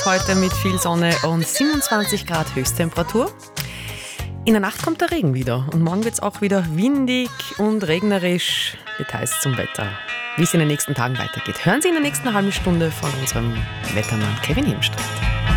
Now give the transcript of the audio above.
ist heute mit viel Sonne und 27 Grad Höchsttemperatur. In der Nacht kommt der Regen wieder und morgen wird es auch wieder windig und regnerisch. Details zum Wetter, wie es in den nächsten Tagen weitergeht, hören Sie in der nächsten halben Stunde von unserem Wettermann Kevin Hirnstedt.